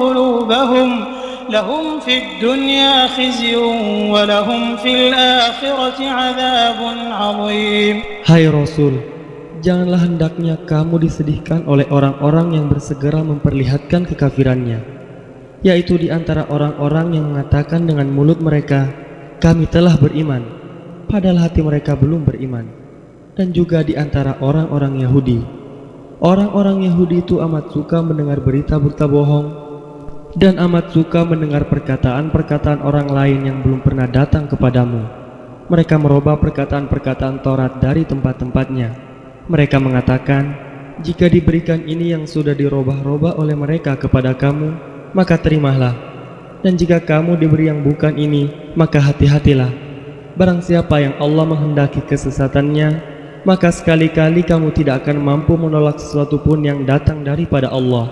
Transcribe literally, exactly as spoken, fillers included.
قلوبهم لهم في الدنيا خزي ولهم في الآخرة عذاب عظيم. Hai Rasul, janganlah hendaknya kamu disedihkan oleh orang-orang yang bersegera memperlihatkan kekafirannya, yaitu di antara orang-orang yang mengatakan dengan mulut mereka, kami telah beriman, padahal hati mereka belum beriman. Dan juga di antara orang-orang Yahudi. Orang-orang Yahudi itu amat suka mendengar berita-berita bohong dan amat suka mendengar perkataan-perkataan orang lain yang belum pernah datang kepadamu. Mereka merubah perkataan-perkataan Taurat dari tempat-tempatnya. Mereka mengatakan, jika diberikan ini yang sudah dirubah-rubah oleh mereka kepada kamu, maka terimalah. Dan jika kamu diberi yang bukan ini, maka hati-hatilah. Barang siapa yang Allah menghendaki kesesatannya, maka sekali-kali kamu tidak akan mampu menolak sesuatu pun yang datang daripada Allah.